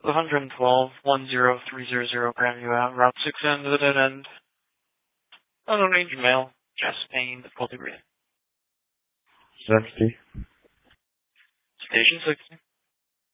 112-10300 Grandview Ave, Route 6 end to the dead end. Unknown agent mail, Chastain, difficulty breathing. 60. Station 60.